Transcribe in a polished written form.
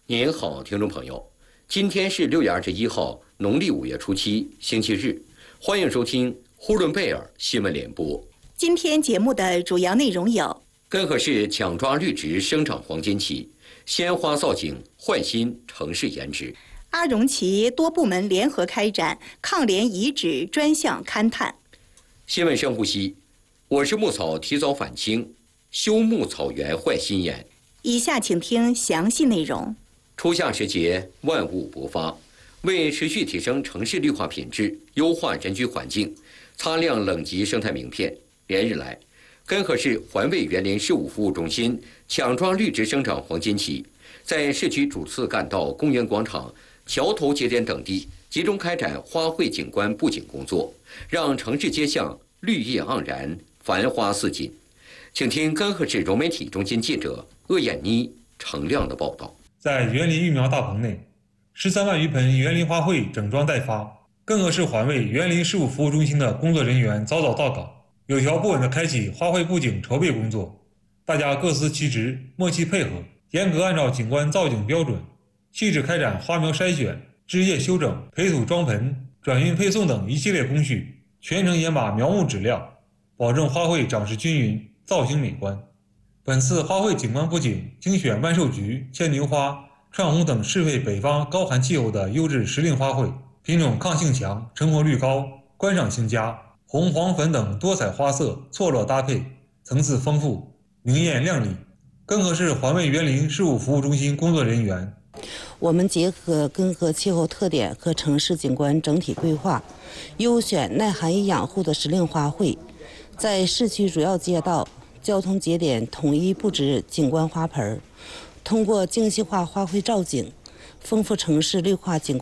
您好，听众朋友，今天是6月21号，农历5月初7，星期日，欢迎收听呼伦贝尔新闻联播。 今天节目的主要内容有： 根河市抢抓绿植生长黄金期，鲜花造景焕新城市颜值。 阿荣旗多部门联合开展抗联遗址专项勘探。 新闻深呼吸，我是牧草提早返青，修牧草原焕新颜。 以下请听详细内容。 初夏时节，万物勃发，为持续提升城市绿化品质、优化人居环境，擦亮冷极生态名片，连日来，根河市环卫园林事务服务中心抢抓绿植生长黄金期，在市区主次干道、公园广场、桥头节点等地集中开展花卉景观布景工作，让城市街巷绿叶盎然、繁花似锦。请听根河市融媒体中心记者鄂艳妮、程亮的报道。 在园林育苗大棚内，13万余盆园林花卉整装待发。根河市环卫园林事务服务中心的工作人员早早到岗，有条不紊地开启花卉布景筹备工作。大家各司其职，默契配合，严格按照景观造景标准，细致开展花苗筛选、枝叶修整、培土装盆、转运配送等一系列工序，全程严把苗木质量，保证花卉长势均匀、造型美观。本次花卉景观布景精选万寿菊、牵牛花、串红等适配北方高寒气候的优质时令花卉，品种抗性强，成活率高，观赏性佳，红、黄、粉等多彩花色错落搭配，层次丰富，明艳亮丽。根河市环卫园林事务服务中心工作人员， 我们结合根河气候特点和城市景观整体规划，优选耐寒宜养护的时令花卉，在市区主要街道、交通节点统一布置景观花盆，通过精细化花卉造景，丰富城市绿化景观